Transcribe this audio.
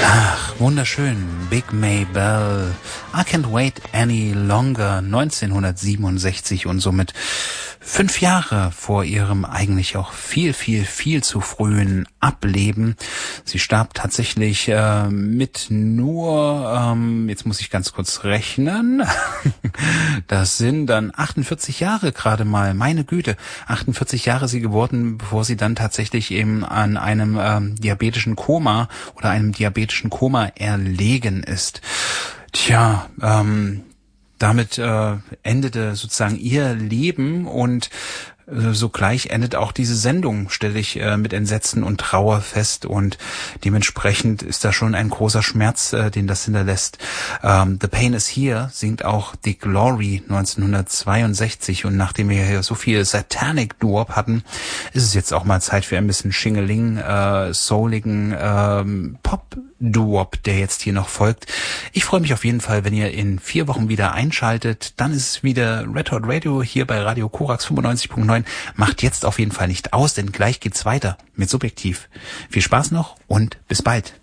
Ach, wunderschön. Big Maybelle. I Can't Wait Any Longer. 1967 und somit 5 Jahre vor ihrem eigentlich auch viel zu frühen Ableben. Sie starb tatsächlich mit nur, jetzt muss ich ganz kurz rechnen, das sind dann 48 Jahre gerade mal, meine Güte, 48 Jahre sie geworden, bevor sie dann tatsächlich eben an einem diabetischen Koma oder einem diabetischen Koma erlegen ist. Tja, damit endete sozusagen ihr Leben und sogleich endet auch diese Sendung, stelle ich mit Entsetzen und Trauer fest, und dementsprechend ist da schon ein großer Schmerz, den das hinterlässt. The Pain is Here singt auch The Glory 1962, und nachdem wir hier so viel Satanic Doo-Wop hatten, ist es jetzt auch mal Zeit für ein bisschen Schingeling, souligen Pop-Doo-Wop, der jetzt hier noch folgt. Ich freue mich auf jeden Fall, wenn ihr in 4 Wochen wieder einschaltet. Dann ist es wieder Red Hot Radio hier bei Radio Korax 95.9. Macht jetzt auf jeden Fall nicht aus, denn gleich geht's weiter mit Subjektiv. Viel Spaß noch und bis bald.